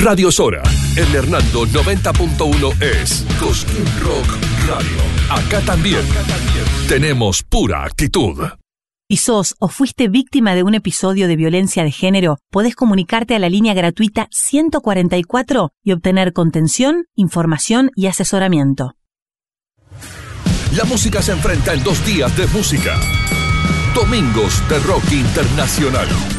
Radio Sora, en Hernando 90.1 es Cosquín Rock Radio. Acá también tenemos pura actitud. Si sos o fuiste víctima de un episodio de violencia de género, podés comunicarte a la línea gratuita 144 y obtener contención, información y asesoramiento. La música se enfrenta en 2 días de música. Domingos de Rock Internacional.